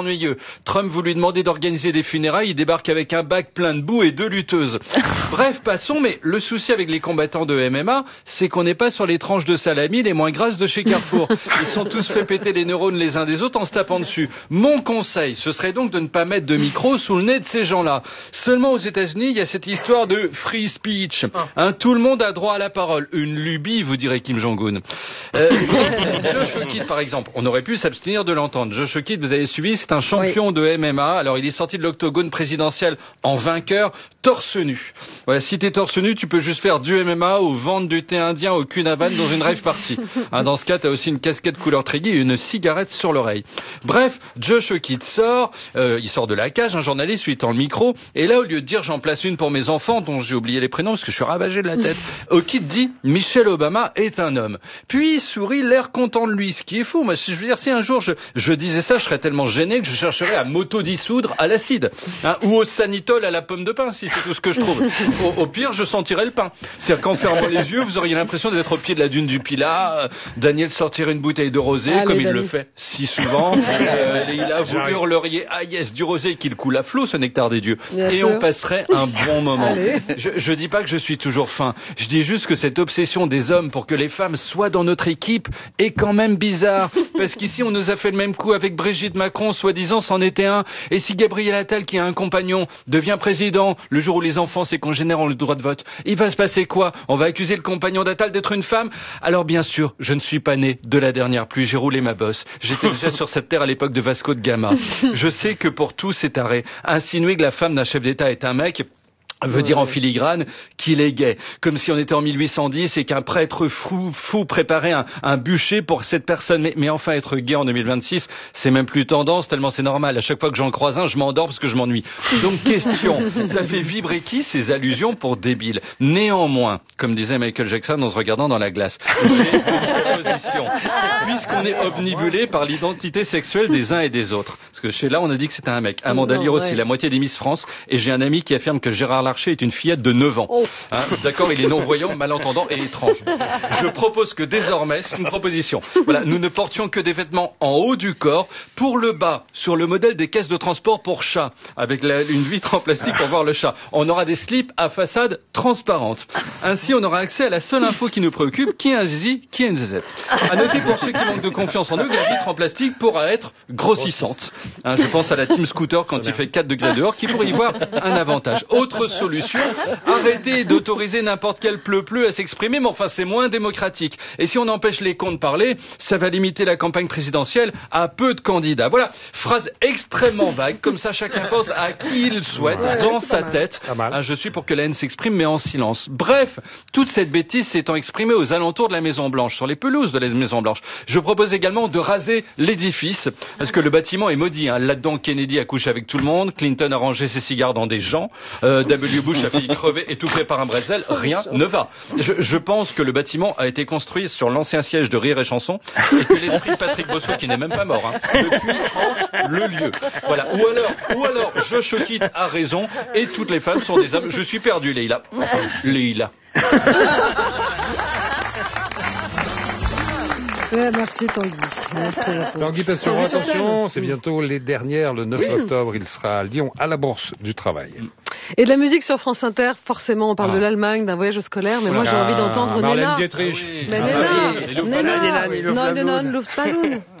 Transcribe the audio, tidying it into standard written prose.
ennuyeux. Trump, vous lui demandez d'organiser des funérailles, il débarque avec un bac plein de boue et 2 lutteuses. Bref, passons, mais le souci avec les combattants de MMA, c'est qu'on n'est pas sur les tranches de salami les moins grasses de chez Carrefour. Ils sont tous fait péter les neurones les uns des autres en se tapant dessus. Mon conseil, ce serait donc de ne pas mettre de micro sous le nez de ces gens-là. Seulement aux États-Unis, il y a cette histoire de free speech. Tout le monde a droit à la parole. Une lubie, vous direz Kim Jong-un. Josh Kidd, par exemple, on aurait pu s'abstenir de l'entendre. Josh Kidd, vous avez suivi, c'est un champion de MMA. Alors, il est sorti de l'octogone présidentiel en vainqueur, torse nu. Voilà, si t'es torse nu, tu peux juste faire du MMA ou vendre du thé indien au Cunavan dans une rave party. Dans ce cas, t'as aussi une casquette couleur Tréguier et une cigarette sur l'oreille. Bref, Josh Kidd sort, il sort de la cage, un journaliste lui tend le micro, et là, au lieu de dire j'en place une pour mes enfants, dont j'ai oublié les prénoms parce que je suis ravagé de la tête, Kidd dit Michelle Obama est un homme. Puis il sourit, l'air content de lui, ce qui est fou. Moi, je veux dire, si un jour je disais ça, je serais tellement gêné que je chercherais à m'auto-dissoudre à l'acide, ou au sanitol à la pomme de pain, si c'est tout ce que je trouve. Au pire, je sentirais le pain. C'est-à-dire qu'en fermant les yeux, vous auriez l'impression d'être au pied de la dune du Pilat, Daniel sortirait une bouteille de rosé, comme il le fait si souvent. Leïla, vous hurleriez ah yes, du rosé qu'il coule à flot, ce nectar des dieux. Et on passerait un bon moment. Je dis pas que je suis toujours fin. Je dis juste que cette obsession des hommes pour que les femmes soient dans notre équipe est quand même bizarre. Parce qu'ici, on nous a fait le même coup avec Brigitte Macron, soi-disant c'en était un. Et si Gabriel Attal, qui a un compagnon, devient président, le jour où les enfants, ses congénères ont le droit de vote, il va se passer quoi? On va accuser le compagnon d'Attal d'être une femme? Alors bien sûr, je ne suis pas né de la dernière pluie, j'ai roulé ma bosse. J'étais déjà sur cette terre à l'époque de Vasco de Gama. Je sais que pour tous c'est arrêt. Insinuer que la femme d'un chef d'État est un mec veut dire en filigrane qu'il est gay. Comme si on était en 1810 et qu'un prêtre fou préparait un bûcher pour cette personne. Mais enfin, être gay en 2026, c'est même plus tendance, tellement c'est normal. À chaque fois que j'en croise un, je m'endors parce que je m'ennuie. Donc, question, ça fait vibrer qui ces allusions pour débiles? Néanmoins, comme disait Michael Jackson en se regardant dans la glace, j'ai une proposition. Puisqu'on est omnibulé par l'identité sexuelle des uns et des autres. Parce que chez là, on a dit que c'était un mec. Amanda Lear aussi, la moitié des Miss France. Et j'ai un ami qui affirme que Gérard Larcher est une fillette de 9 ans. D'accord, il est non-voyant, malentendant et étrange. Je propose que désormais, c'est une proposition, voilà, nous ne portions que des vêtements en haut du corps, pour le bas, sur le modèle des caisses de transport pour chat, avec une vitre en plastique pour voir le chat. On aura des slips à façade transparente. Ainsi, on aura accès à la seule info qui nous préoccupe, qui est un zizi, qui est une zézette. À noter pour ceux qui manquent de confiance en eux, que la vitre en plastique pourra être grossissante. Je pense à la Team Scooter quand il fait 4 degrés dehors, qui pourrait y voir un avantage. Autre solution, arrêtez d'autoriser n'importe quel pleu-pleu à s'exprimer, mais enfin c'est moins démocratique. Et si on empêche les cons de parler, ça va limiter la campagne présidentielle à peu de candidats. Voilà, phrase extrêmement vague, comme ça chacun pense à qui il souhaite dans sa tête. Je suis pour que la haine s'exprime, mais en silence. Bref, toute cette bêtise s'étant exprimée aux alentours de la Maison-Blanche, sur les pelouses de la Maison-Blanche. Je propose également de raser l'édifice, parce que le bâtiment est maudit. Là-dedans, Kennedy a couché avec tout le monde, Clinton a rangé ses cigares dans des gens, W. Bush a failli crever étouffé par un bretzel, rien ne va. Je pense que le bâtiment a été construit sur l'ancien siège de Rire et Chanson, et que l'esprit de Patrick Bosso, qui n'est même pas mort, depuis hante le lieu. Voilà. Ou alors, Josh Kidd a raison, et toutes les femmes sont des hommes. Je suis perdu, Leïla. Leïla. Merci Tanguy. Tanguy Passeron, attention, c'est bientôt les dernières, le 9 octobre, il sera à Lyon, à la Bourse du Travail. Et de la musique sur France Inter, forcément, on parle de l'Allemagne, d'un voyage scolaire, mais moi j'ai envie d'entendre Nena. Marlène Dietrich. Mais Nena, Luftballon.